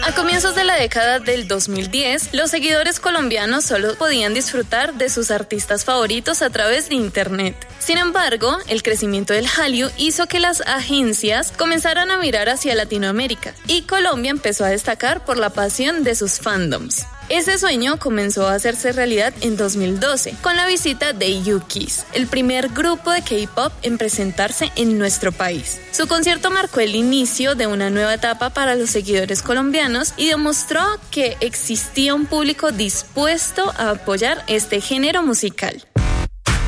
A comienzos de la década del 2010, los seguidores colombianos solo podían disfrutar de sus artistas favoritos a través de Internet. Sin embargo, el crecimiento del Hallyu hizo que las agencias comenzaran a mirar hacia Latinoamérica, y Colombia empezó a destacar por la pasión de sus fandoms. Ese sueño comenzó a hacerse realidad en 2012, con la visita de U-KISS, el primer grupo de K-pop en presentarse en nuestro país. Su concierto marcó el inicio de una nueva etapa para los seguidores colombianos y demostró que existía un público dispuesto a apoyar este género musical.